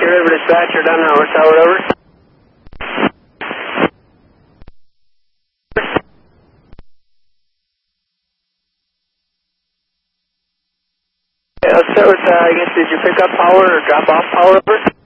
River dispatcher, down Howard Tower, over. Let's start with, I guess, did you pick up power or drop off power, over?